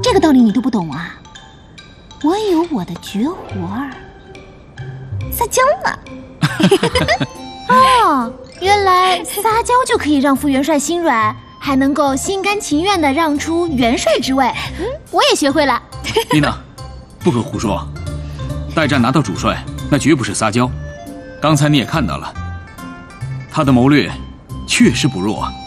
这个道理你都不懂啊？我有我的绝活儿，撒娇嘛。哦，原来撒娇就可以让副元帅心软，还能够心甘情愿地让出元帅之位。我也学会了。 丽娜，不可胡说，代战拿到主帅，那绝不是撒娇。刚才你也看到了，他的谋略确实不弱。